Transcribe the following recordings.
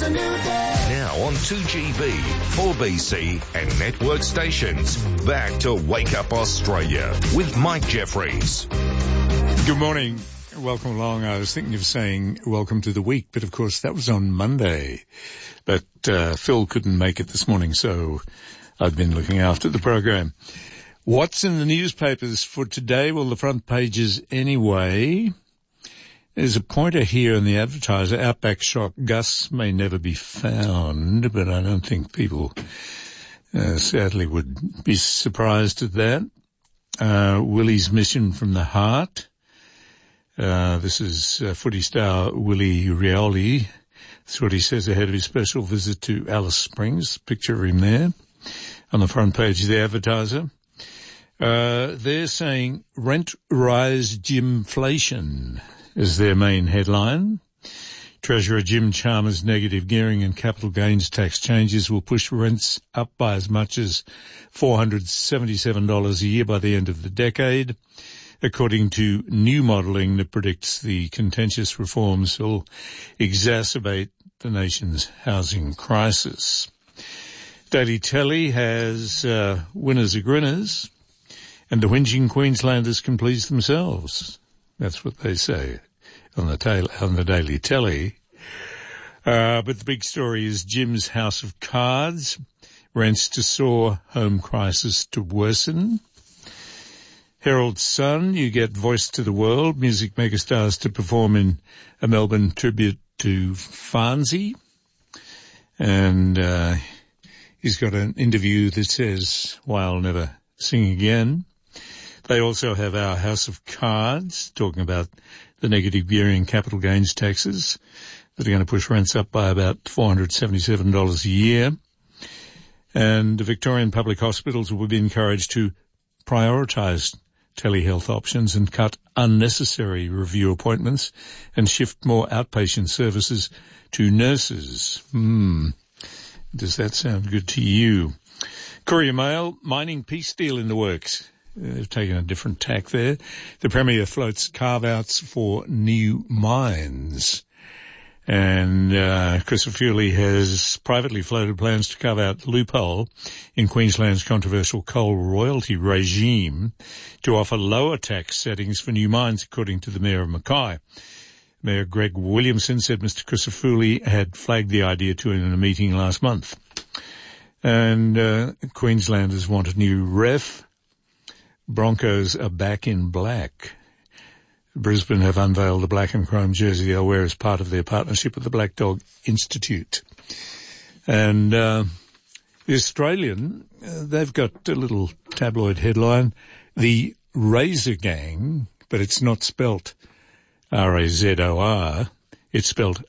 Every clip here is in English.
a new day. Now on 2GB, 4BC and network stations. Back to Wake Up Australia with Mike Jeffries. Good morning. Welcome along. I was thinking of saying welcome to the week, but of course that was on Monday. But Phil couldn't make it this morning, so I've been looking after the program. What's in the newspapers for today? Well, the front pages anyway. There's a pointer here in the Advertiser. Outback shock gusts may never be found, but I don't think people sadly would be surprised at that. Willie's mission from the heart. This is footy star Willie Rioli. That's what he says ahead of his special visit to Alice Springs. Picture of him there on the front page of the Advertiser. They're saying rent rise gymflation is their main headline. Treasurer Jim Chalmers' negative gearing and capital gains tax changes will push rents up by as much as $477 a year by the end of the decade, according to new modelling that predicts the contentious reforms will exacerbate the nation's housing crisis. Daily Telly has winners are grinners, and the whinging Queenslanders can please themselves. That's what they say on the Daily Telly. But the big story is Jim's House of Cards, rents to soar, home crisis to worsen. Herald Sun, you get Voice to the World, music megastars to perform in a Melbourne tribute to Farnsey. And he's got an interview that says, why I'll never sing again. They also have Our House of Cards, talking about the negative gearing capital gains taxes that are going to push rents up by about $477 a year. And the Victorian public hospitals will be encouraged to prioritise telehealth options and cut unnecessary review appointments and shift more outpatient services to nurses. Does that sound good to you? Courier Mail, mining peace deal in the works. They've taken a different tack there. The Premier floats carve-outs for new mines. And Christopher Fuelley has privately floated plans to carve out the loophole in Queensland's controversial coal royalty regime to offer lower tax settings for new mines, according to the Mayor of Mackay. Mayor Greg Williamson said Mr. Christopher Fuelley had flagged the idea to him in a meeting last month. And Queenslanders want a new ref. Broncos are back in black. Brisbane have unveiled the black and chrome jersey they'll wear as part of their partnership with the Black Dog Institute. And the Australian, they've got a little tabloid headline, the Razor Gang, but it's not spelt R-A-Z-O-R, it's spelt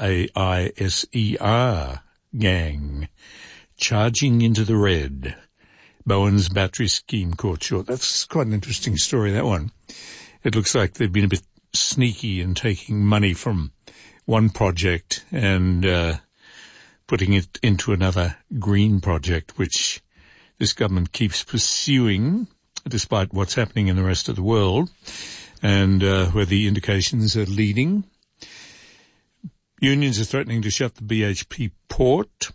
R-A-I-S-E-R, gang, charging into the red. Bowen's battery scheme caught short. That's quite an interesting story, that one. It looks like they've been a bit sneaky in taking money from one project and putting it into another green project, which this government keeps pursuing despite what's happening in the rest of the world, and where the indications are leading. Unions are threatening to shut the BHP port,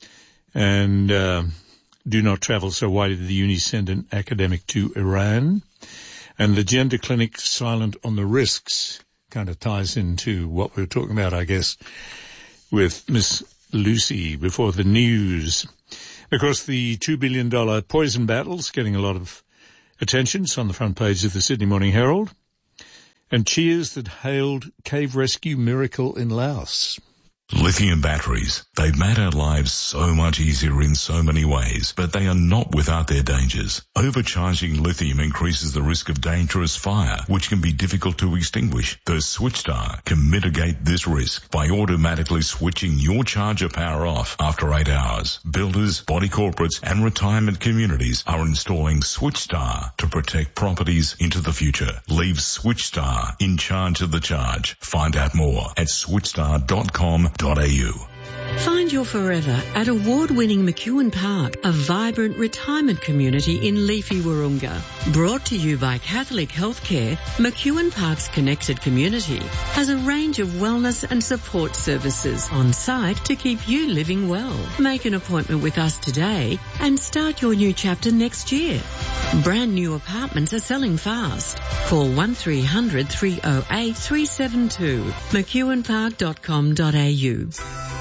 and do not travel, so why did the uni send an academic to Iran? And the gender clinic silent on the risks kind of ties into what we were talking about, I guess, with Miss Lucy before the news. Of course, the $2 billion poison battle's getting a lot of attention. It's on the front page of the Sydney Morning Herald. And cheers that hailed cave rescue miracle in Laos. Lithium batteries. They've made our lives so much easier in so many ways, but they are not without their dangers. Overcharging lithium increases the risk of dangerous fire, which can be difficult to extinguish. The SwitchStar can mitigate this risk by automatically switching your charger power off after 8 hours. Builders, body corporates and retirement communities are installing SwitchStar to protect properties into the future. Leave SwitchStar in charge of the charge. Find out more at switchstar.com.au. Find your forever at award-winning McEwen Park, a vibrant retirement community in leafy Wahroonga. Brought to you by Catholic Healthcare, McEwen Park's connected community has a range of wellness and support services on site to keep you living well. Make an appointment with us today and start your new chapter next year. Brand new apartments are selling fast. Call 1300 308 372. McEwenpark.com.au.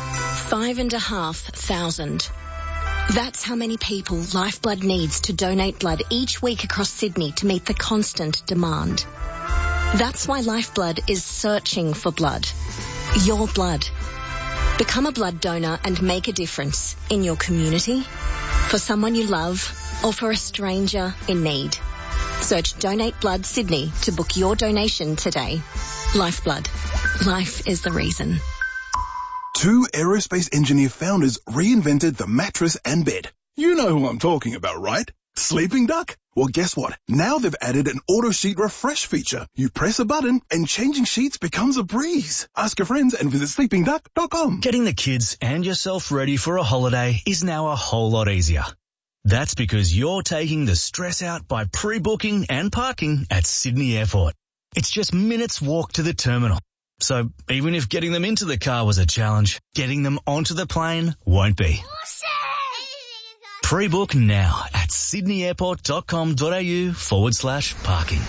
5,500. That's how many people Lifeblood needs to donate blood each week across Sydney to meet the constant demand. That's why Lifeblood is searching for blood. Your blood. Become a blood donor and make a difference in your community, for someone you love, or for a stranger in need. Search Donate Blood Sydney to book your donation today. Lifeblood. Life is the reason. Two aerospace engineer founders reinvented the mattress and bed. You know who I'm talking about, right? Sleeping Duck? Well, guess what? Now they've added an auto sheet refresh feature. You press a button and changing sheets becomes a breeze. Ask your friends and visit sleepingduck.com. Getting the kids and yourself ready for a holiday is now a whole lot easier. That's because you're taking the stress out by pre-booking and parking at Sydney Airport. It's just minutes walk to the terminal. So even if getting them into the car was a challenge, getting them onto the plane won't be. Pre-book now at sydneyairport.com.au/parking.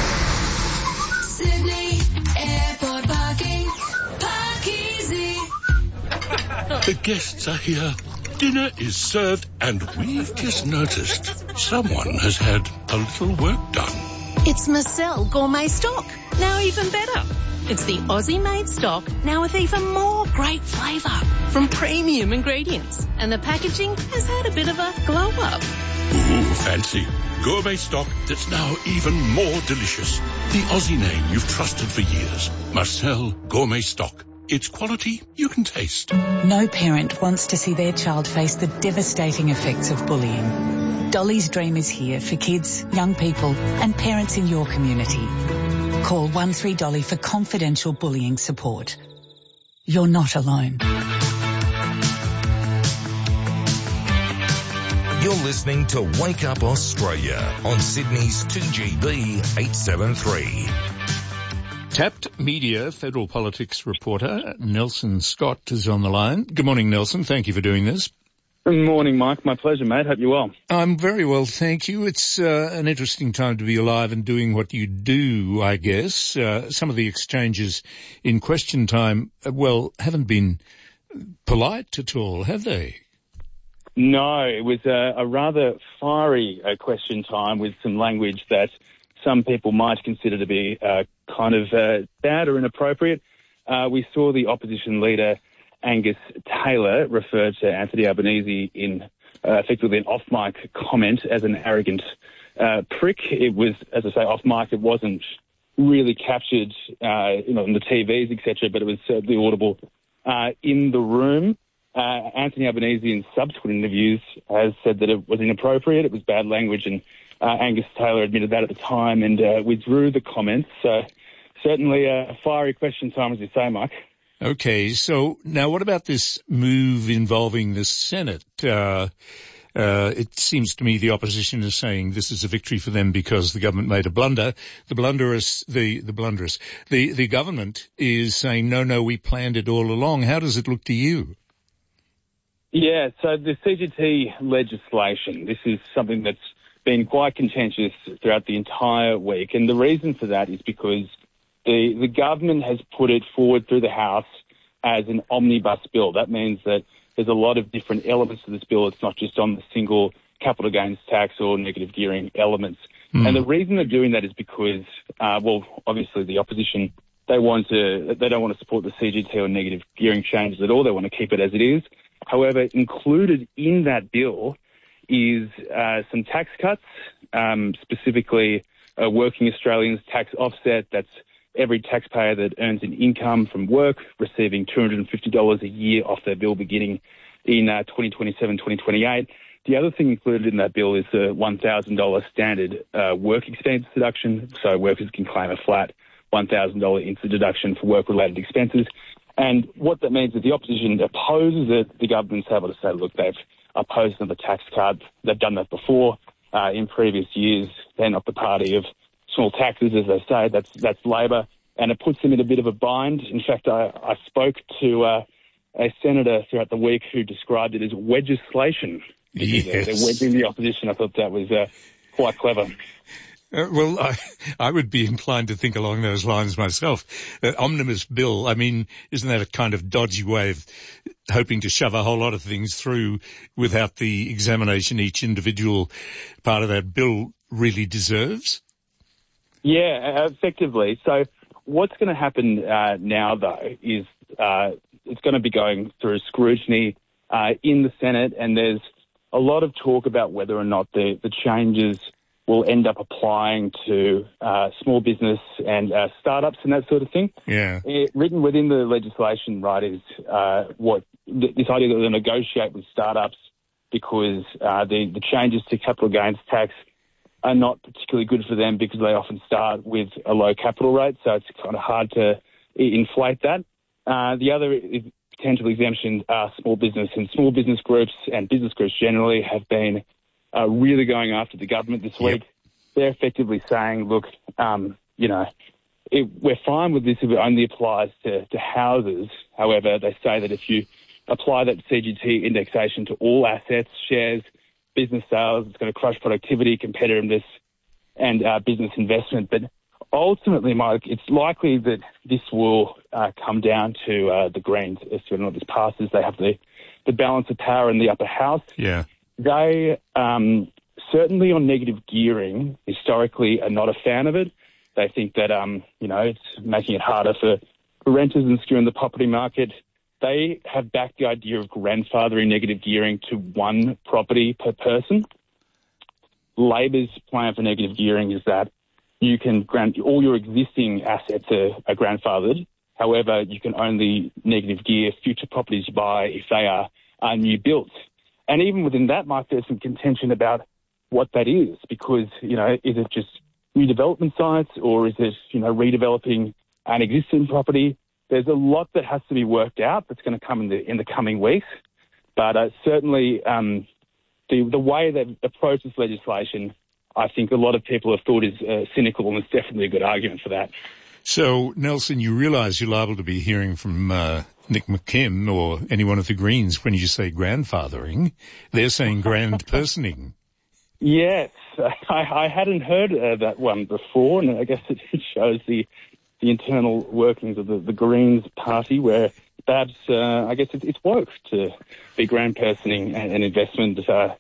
Sydney Airport parking. Park easy. The guests are here. Dinner is served and we've just noticed someone has had a little work done. It's Marcel Gourmet Stock. Now even better. It's the Aussie-made stock, now with even more great flavour from premium ingredients. And the packaging has had a bit of a glow-up. Ooh, fancy. Gourmet stock that's now even more delicious. The Aussie name you've trusted for years. Marcel Gourmet Stock. It's quality you can taste. No parent wants to see their child face the devastating effects of bullying. Dolly's Dream is here for kids, young people and parents in your community. Call 13Dolly for confidential bullying support. You're not alone. You're listening to Wake Up Australia on Sydney's 2GB 873. Tapped Media federal politics reporter Nelson Scott is on the line. Good morning, Nelson. Thank you for doing this. Good morning, Mike. My pleasure, mate. Hope you're well. I'm very well, thank you. It's an interesting time to be alive and doing what you do, I guess. Some of the exchanges in question time, haven't been polite at all, have they? No, it was a rather fiery question time with some language that some people might consider to be kind of bad or inappropriate. We saw the opposition leader Angus Taylor referred to Anthony Albanese in effectively an off-mic comment as an arrogant prick. It was, as I say, off-mic. It wasn't really captured on the TVs, etc., but it was certainly audible in the room. Anthony Albanese, in subsequent interviews, has said that it was inappropriate, it was bad language, and Angus Taylor admitted that at the time and withdrew the comments. So certainly a fiery question time, as you say, Mike. Okay, so now what about this move involving the Senate? It seems to me the opposition is saying this is a victory for them because the government made a blunder. The government is saying, no, we planned it all along. How does it look to you? Yeah, so the CGT legislation, this is something that's been quite contentious throughout the entire week. And the reason for that is because the government has put it forward through the House as an omnibus bill. That means that there's a lot of different elements to this bill. It's not just on the single capital gains tax or negative gearing elements. And the reason they're doing that is because, obviously the opposition, they don't want to support the CGT or negative gearing changes at all. They want to keep it as it is. However, included in that bill is some tax cuts, specifically working Australians tax offset. That's every taxpayer that earns an income from work receiving $250 a year off their bill beginning in 2027-2028. The other thing included in that bill is the $1,000 standard work expense deduction, so workers can claim a flat $1,000 instant deduction for work-related expenses. And what that means is the opposition opposes it. The government's able to say, look, they've opposed the tax cut. They've done that before in previous years. They're not the party of small taxes, as they say. That's Labor. And it puts them in a bit of a bind. In fact, I spoke to a senator throughout the week who described it as wedgeslation. Yes. They're wedging the opposition. I thought that was quite clever. Well, I would be inclined to think along those lines myself. Omnibus bill, I mean, isn't that a kind of dodgy way of hoping to shove a whole lot of things through without the examination each individual part of that bill really deserves? Yeah, effectively. So what's going to happen now, though, is it's going to be going through scrutiny in the Senate, and there's a lot of talk about whether or not the changes will end up applying to small business and startups and that sort of thing. Yeah. Written within the legislation, right, is this idea that they'll negotiate with startups because the changes to capital gains tax are not particularly good for them because they often start with a low capital rate, so it's kind of hard to inflate that. The other potential exemptions are small business, and small business groups and business groups generally have been really going after the government this week. They're effectively saying, look, we're fine with this if it only applies to houses. However, they say that if you apply that CGT indexation to all assets, shares, business sales, it's going to crush productivity, competitiveness, and business investment. But ultimately, Mike, it's likely that this will come down to the Greens as to whether or not this passes. They have the balance of power in the upper house. Yeah. They certainly on negative gearing historically are not a fan of it. They think that it's making it harder for renters and skewing the property market. They have backed the idea of grandfathering negative gearing to one property per person. Labor's plan for negative gearing is that you can all your existing assets are grandfathered. However, you can only negative gear future properties you buy if they are new built. And even within that, Mike, there's some contention about what that is because, is it just new development sites or is it, redeveloping an existing property? There's a lot that has to be worked out that's going to come in the coming weeks. But certainly the way they approach this legislation, I think a lot of people have thought is cynical, and there's definitely a good argument for that. So, Nelson, you realise you're liable to be hearing from Nick McKim or any one of the Greens when you say grandfathering. They're saying grand-personing. Yes, I hadn't heard that one before, and I guess it shows the internal workings of the Greens party, where perhaps I guess it's woke to be grandpersoning and investment. So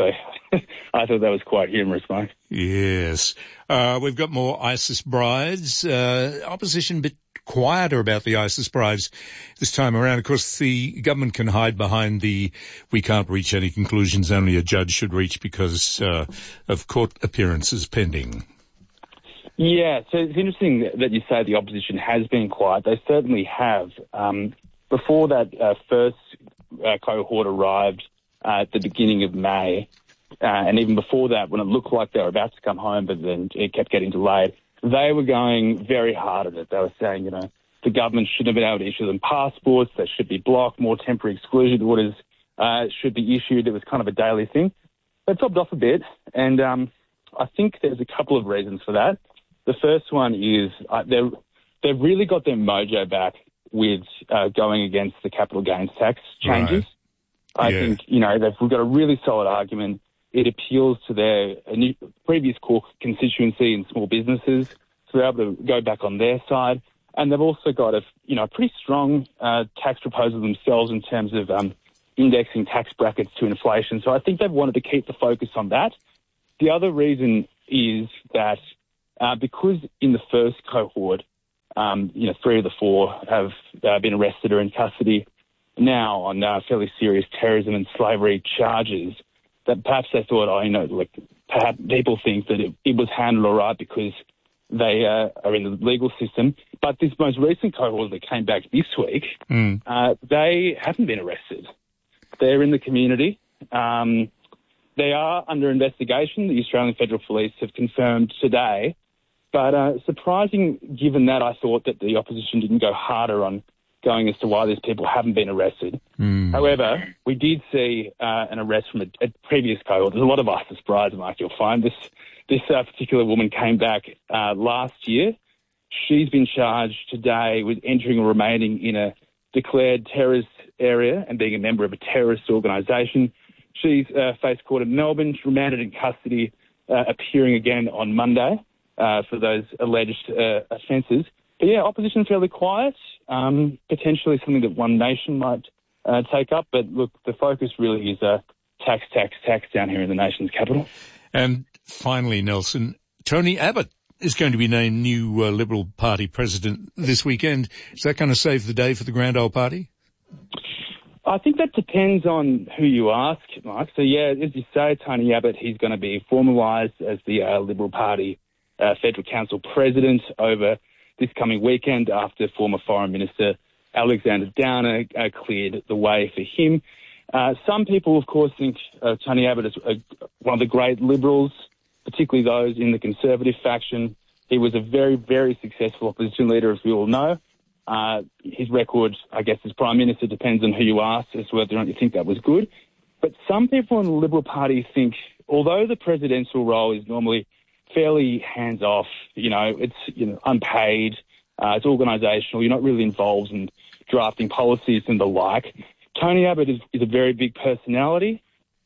I thought that was quite humorous, Mike. Yes. We've got more ISIS brides. Opposition a bit quieter about the ISIS brides this time around. Of course, the government can hide behind we can't reach any conclusions, only a judge should reach because of court appearances pending. Yeah, so it's interesting that you say the opposition has been quiet. They certainly have. Before that first cohort arrived at the beginning of May, and even before that, when it looked like they were about to come home, but then it kept getting delayed, they were going very hard at it. They were saying, the government shouldn't have been able to issue them passports, they should be blocked, more temporary exclusion orders should be issued. It was kind of a daily thing. They topped off a bit, and I think there's a couple of reasons for that. The first one is they've really got their mojo back with going against the capital gains tax changes. Right. I think, we've got a really solid argument. It appeals to their previous core constituency and small businesses, so they're able to go back on their side. And they've also got a pretty strong tax proposal themselves in terms of indexing tax brackets to inflation. So I think they've wanted to keep the focus on that. The other reason is that because in the first cohort, 3 of the 4 have been arrested or in custody now on fairly serious terrorism and slavery charges, that perhaps they thought, perhaps people think that it was handled all right because they are in the legal system. But this most recent cohort that came back this week, they haven't been arrested. They're in the community. They are under investigation. The Australian Federal Police have confirmed today. But surprising, given that I thought that the opposition didn't go harder on going as to why these people haven't been arrested. However, we did see an arrest from a previous cohort. There's a lot of us surprised, Mark. You'll find this particular woman came back last year. She's been charged today with entering or remaining in a declared terrorist area and being a member of a terrorist organisation. She's faced court in Melbourne. She's remanded in custody, appearing again on Monday for those alleged offences. But yeah, opposition's fairly quiet. Potentially something that One Nation might take up. But look, the focus really is tax down here in the nation's capital. And finally, Nelson, Tony Abbott is going to be named new Liberal Party president this weekend. Is that going to save the day for the Grand Old Party? I think that depends on who you ask, Mark. So, yeah, as you say, Tony Abbott, he's going to be formalised as the Liberal Party Federal Council president over this coming weekend after former Foreign Minister Alexander Downer cleared the way for him. Some people, of course, think Tony Abbott is one of the great Liberals, particularly those in the Conservative faction. He was a very, very successful opposition leader, as we all know. His record, I guess, as Prime Minister depends on who you ask as to whether or not you think that was good. But some people in the Liberal Party think, although the presidential role is normally fairly hands-off, it's unpaid, it's organisational, you're not really involved in drafting policies and the like, Tony Abbott is a very big personality.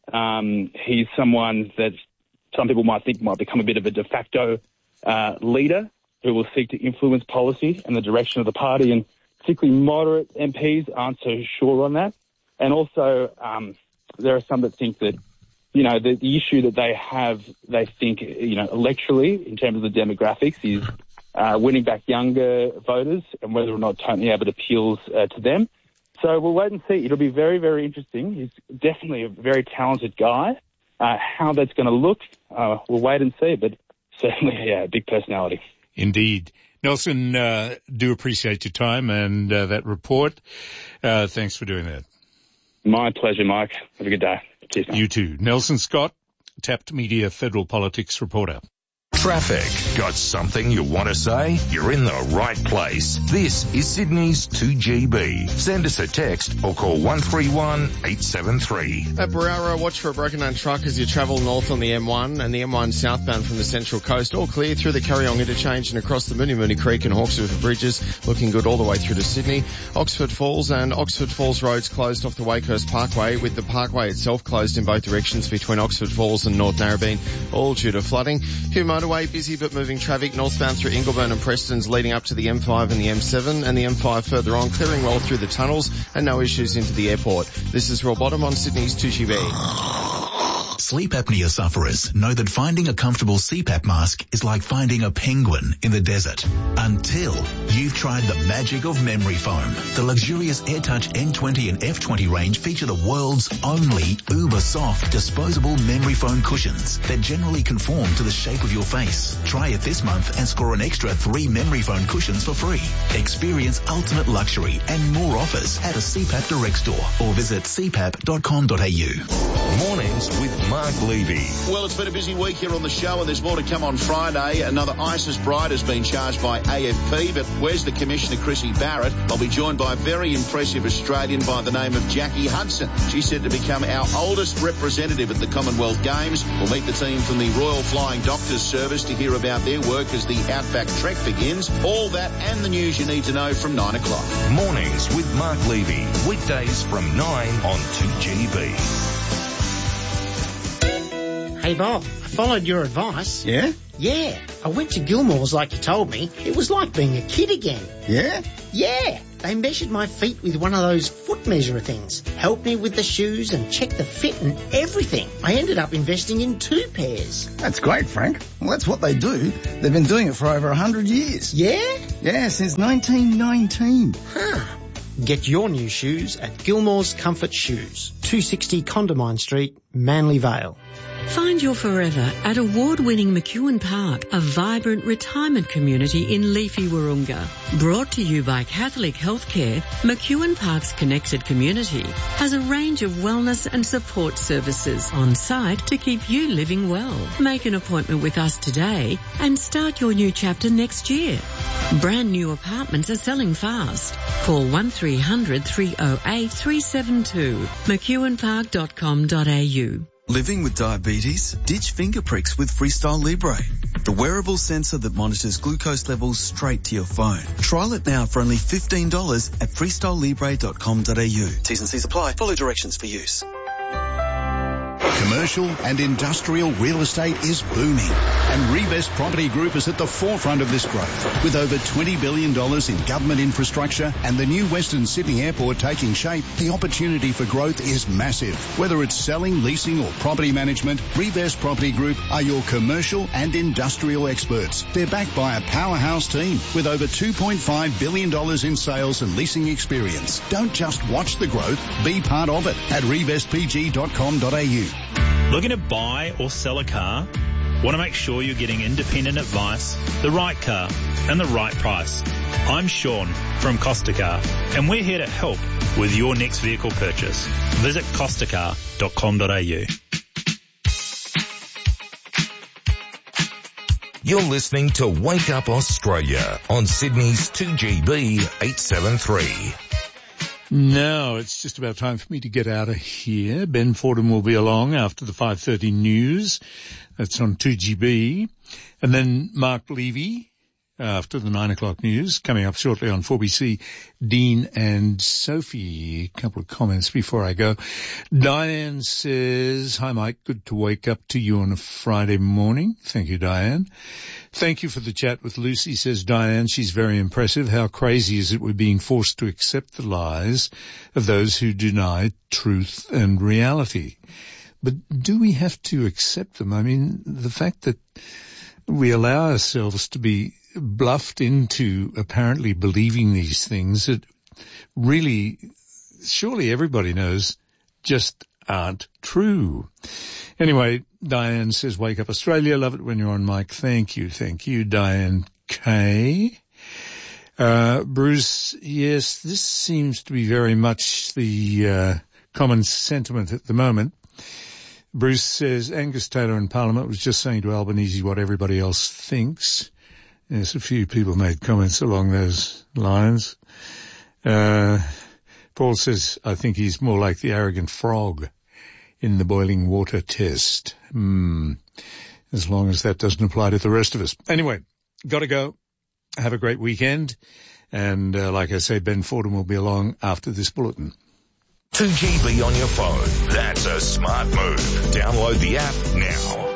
He's someone that some people might think might become a bit of a de facto leader who will seek to influence policy and the direction of the party, and particularly moderate MPs aren't so sure on that. And also, there are some that think that, the issue that they have, they think, electorally, in terms of the demographics, is winning back younger voters and whether or not Tony Abbott appeals to them. So we'll wait and see. It'll be very, very interesting. He's definitely a very talented guy. How that's going to look, we'll wait and see, but certainly a big personality. Indeed. Nelson, do appreciate your time and that report. Thanks for doing that. My pleasure, Mike. Have a good day. Cheers, mate. You too. Nelson Scott, Tapped Media Federal Politics reporter. Traffic. Got something you want to say? You're in the right place. This is Sydney's 2GB. Send us a text or call 131 873. At Barara, watch for a broken down truck as you travel north on the M1 and the M1 southbound from the Central Coast. All clear through the Curryong interchange and across the Mooney Creek and Hawkes River bridges. Looking good all the way through to Sydney. Oxford Falls and Oxford Falls roads closed off the Wakehurst Parkway, with the parkway itself closed in both directions between Oxford Falls and North Narrabeen, all due to flooding. Hugh Motorway, busy but moving traffic northbound through Ingleburn and Preston's leading up to the M5 and the M7, and the M5 further on, clearing well through the tunnels and no issues into the airport. This is Rob Bottom on Sydney's 2GB. Sleep apnea sufferers know that finding a comfortable CPAP mask is like finding a penguin in the desert. Until you've tried the magic of memory foam. The luxurious AirTouch N20 and F20 range feature the world's only uber-soft disposable memory foam cushions that generally conform to the shape of your face. Try it this month and score an extra 3 memory foam cushions for free. Experience ultimate luxury and more offers at a CPAP Direct store or visit cpap.com.au. Mornings with Mark Levy. Well, it's been a busy week here on the show, and there's more to come on Friday. Another ISIS bride has been charged by AFP, but where's the Commissioner, Chrissy Barrett? I'll be joined by a very impressive Australian by the name of Jackie Hudson. She's said to become our oldest representative at the Commonwealth Games. We'll meet the team from the Royal Flying Doctors Service to hear about their work as the Outback Trek begins. All that and the news you need to know from 9 o'clock. Mornings with Mark Levy. Weekdays from 9 on 2GB. Hey, Bob, I followed your advice. Yeah? Yeah. I went to Gilmore's like you told me. It was like being a kid again. Yeah? Yeah. They measured my feet with one of those foot measurer things, helped me with the shoes and checked the fit and everything. I ended up investing in 2 pairs. That's great, Frank. Well, that's what they do. They've been doing it for over 100 years. Yeah? Yeah, since 1919. Huh. Get your new shoes at Gilmore's Comfort Shoes, 260 Condamine Street, Manly Vale. Find your forever at award-winning McEwen Park, a vibrant retirement community in Leafy Wahroonga. Brought to you by Catholic Healthcare, McEwen Park's Connected Community has a range of wellness and support services on site to keep you living well. Make an appointment with us today and start your new chapter next year. Brand new apartments are selling fast. Call 1300 308 372. McEwenpark.com.au. Living with diabetes? Ditch finger pricks with Freestyle Libre, the wearable sensor that monitors glucose levels straight to your phone. Trial it now for only $15 at freestylelibre.com.au. T's and C's apply. Follow directions for use. Commercial and industrial real estate is booming, and Revest Property Group is at the forefront of this growth. With over $20 billion in government infrastructure and the new Western Sydney Airport taking shape, the opportunity for growth is massive. Whether it's selling, leasing or property management, Revest Property Group are your commercial and industrial experts. They're backed by a powerhouse team with over $2.5 billion in sales and leasing experience. Don't just watch the growth, be part of it at revestpg.com.au. Looking to buy or sell a car? Want to make sure you're getting independent advice, the right car, and the right price? I'm Sean from Costa Car, and we're here to help with your next vehicle purchase. Visit costacar.com.au. You're listening to Wake Up Australia on Sydney's 2GB 873. Now it's just about time for me to get out of here. Ben Fordham will be along after the 5:30 news. That's on 2GB. And then Mark Levy after the 9 o'clock news, coming up shortly on 4BC. Dean and Sophie, a couple of comments before I go. Diane says, hi Mike, good to wake up to you on a Friday morning. Thank you, Diane. Thank you for the chat with Lucy, says Diane. She's very impressive. How crazy is it we're being forced to accept the lies of those who deny truth and reality? But do we have to accept them? I mean, the fact that we allow ourselves to be bluffed into apparently believing these things that really, surely everybody knows, just aren't true. Anyway, Diane says, wake up Australia. Love it when you're on, Mike. Thank you, Diane K. Bruce, yes, this seems to be very much the common sentiment at the moment. Bruce says, Angus Taylor in Parliament was just saying to Albanese what everybody else thinks. Yes, a few people made comments along those lines. Paul says, I think he's more like the arrogant frog in the boiling water test. As long as that doesn't apply to the rest of us. Anyway, gotta go. Have a great weekend. And like I say, Ben Fordham will be along after this bulletin. 2GB on your phone. That's a smart move. Download the app now.